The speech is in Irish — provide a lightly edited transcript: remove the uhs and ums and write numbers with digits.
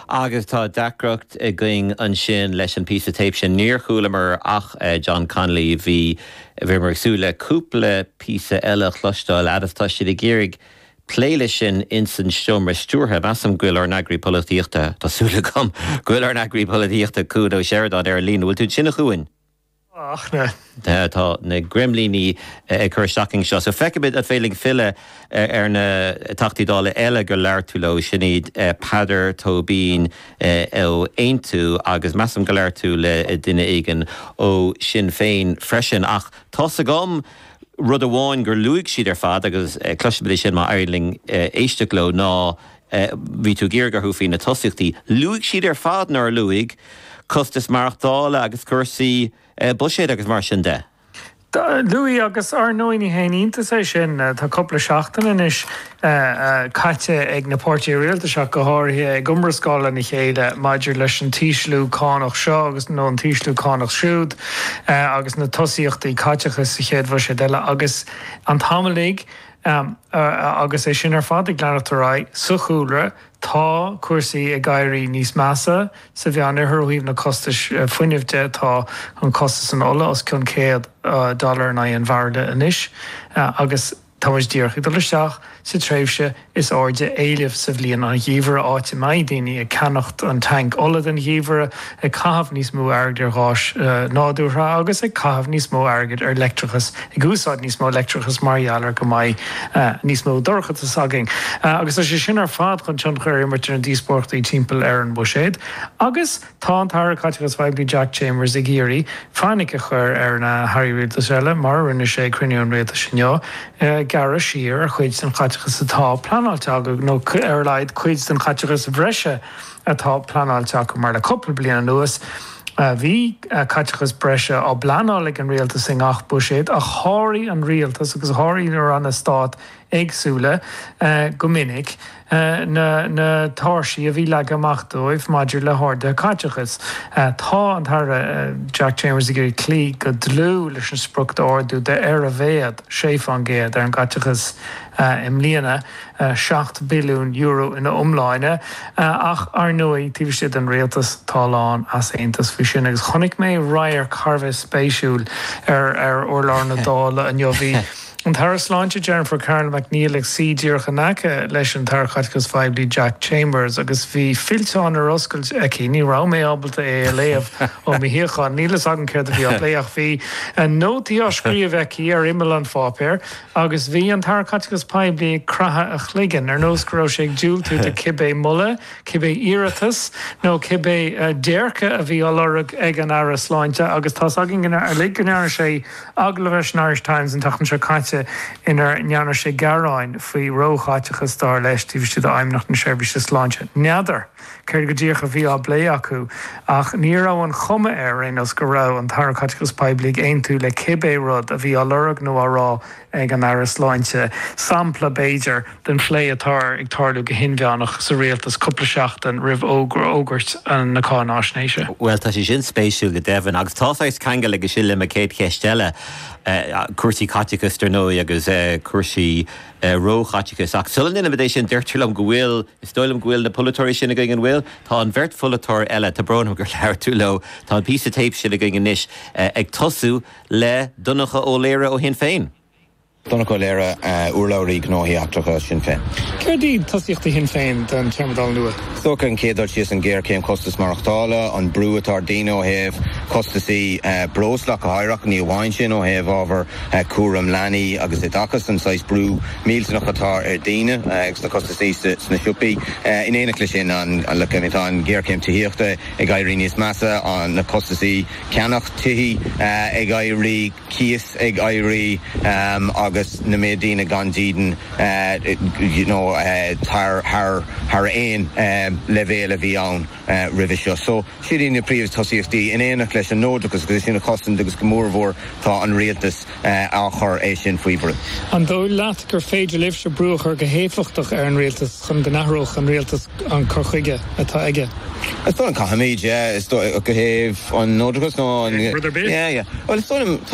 agus tá dacrocht going an sin leis an píosa tape sin níor chulamar ach John Connolly bhí marsúla cúpla píosa eile chlustáil adatá siad a géirigh pléile sin insan siomra stúrtha measam ghuiil ar nagrií políochta tásúla gom ghuiil ar nagrií políochta cúd ó Sheridan ar lín bhfuil tú sinna chuin. Ach ne. Tá na grimlíní chur stacking seo. So feicibid a féling fille ar na tachtídála eile gur leir tú le sin iad padar tóbín ó aontú agus measam go leir tú le duine éigen ó sin féin freisin ach tá a gom rud amháin gur luigh siad ar fad agus cluisibili sin má airling éisteachló ná bhí tú géir gur thuaí na tosaíochtaí. Luigh siad ar fad nar luigh costas marachtála agus cursaí buséad agus mar sin de. Louis agus ar nóí héínta sé sin tá coppla seachtain is caite ag na Páirtí Rialta seach go háirthe gumbrascála na chéile maidir leis an tíoslú cánach seo agus nó an tíoslú cánach siúd agus na tosaíochtaí caitechas sa chéad bhar sé deile agus an tamalaigh agus é sin ar fad ag leanachtarrá suchúra tá cuasaí a gaiirí níos measa sa bheanna thurthaíomh na costas fuinneamhde tá an costas an ola os chun $100 na an bharda inis agus táid díorcha do leisteach sa tréimhse is áide éileh sa bhblion an dhíomhar áite maidh daoine a ceannacht an tank ola den dhíomhar a cahabh níos mó airgid ar gháis náútha agus ag cahabh níos mó airgid ar electrachas i gúsáid níos mó electrachas margheallar go maiid níos mó dorchas a saging. Agus sé sin ar fad chun tion chuir imimetar an díospórtaí timpeall ar an buséad. Agus tá an tar caiteachas bhaidlí Jack Chambers i ggéirí fannig a chur ar na Harry Rialtas eile mar rinne sé cruinniú an réalta sinne gara siar ar chuid san caiteachas atá planáilte nó ar leid chuid san caiteachas bhreise atá planáilte go mar le coppla bliana nuas. Bhí caiteachas breise á blaálaigh an rialtas sin ach buséad a cháirí an rialtas agus háirí ar an stát agsúla go minic na táirsaí a bhí le amachtóibh maidir le háirde caiteachas. Tá an tar Jack Chambers i ggurí clí go dlú leis an sprucht áardú de ar a bhéad séfan géad ar an caiteachas im líana €7 billiún ina umláine ach ar nuaí tíbh siad an rialtas táláin as aontas fao sin agus chonig mé rair carveh spéisiúil ar orlár na dála an jobhí. An tar sláinte Jennifer Carroll McNeil ag sídíorcha nacha leis an tar caiteachas bhaidlí Jack Chambers agus bhí filteán ar oscailt aici ní rá mé ábalta é léamh ó mi hiáin nílas agan céir a bhí á léach bhí nótaí á scríomh aici ar imime an fápéir agus bhí an tar caiteachas bhaidlí cratha a chligan ar nóscró sé ag dúil tú de cibé mulle, cibé iiritas nó cibé déircha a bhí álorug ag an air sláinte agus tá agin ar liganar sé aglah an Irish Times an tachan se caiite inar neanar sé garáin faoi róchaiteachas star leis tíbh siad aimimnacht an seirbhíse sláinte. Neadar, céir go ddíocha bhí á blé acu ach ní rá an chuma ar as go rá an tar caiteachas poiblí aontú le cibé rud a bhí á lorug nó árá ag an air sláinte sampla Beiidir den phlé atá ag tarlú go hinbheannach sa rialtas cúpla seachtain ribh ógurt an na cánáisnéise. Well, tá sé sin spéisiú go devan agus tááis cheanga le go sin le a céad cheistelle cuasaí caiteachas tar nó agus cuasaí róchaiteachas ach sulan in éis sin deirtúlam go bhfuil is dóilm go bhfuil na polatóirí sinna going an bhfuil tá an bhirt folatóir eile tá brn gur leir tú le tá an píosa tape sinna going níis ag tosú le dunacha ó léire ó hin féin. Donna go léire úrlairí gnóthaí achtracha sin féin. Céirdí tosíochta hin féin den Termadal nua? Soca an céadar síos an ggéir céim costas marachtála an brú atá daine ó héamh costasaí broslach a hairach ní bhhain sin ó héamh ábhar cuaram leanaí agus i dachas an sais brú mílsanach atá ar daine agus na costasaí sna siúpaí. In éanaach le sin an le cemitá an ggéir céim tííochta ag gaiirí níos measa an na costasaí ceannach tuí ag gaiirí cíos ag gaiirí agus na médína gandíden tar ein levéle vi an rivisio. So sirin na príomh tosíochtaí in éanaach leis an nódagus agus sinna costan agus gomórmhór tá an rialtas áchar é sin faoibre. An dó leat gur féidir libh se brúchar go héfachtach ar an rialtas chun den nachróch an rialtas an corchuige atá aige. Is dó an cahamíd, is dó go héh an nódagus nó an... Brother Bill? Yeah. Well, it's dó